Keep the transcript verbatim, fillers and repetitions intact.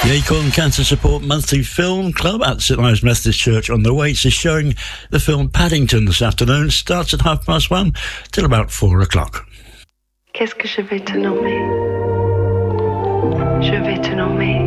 The Acorn Cancer Support Monthly Film Club at St Ives Methodist Church on the Waits is showing the film Paddington this afternoon. Starts at half past one till about four o'clock. Qu'est-ce que je vais te nommer? Je vais te nommer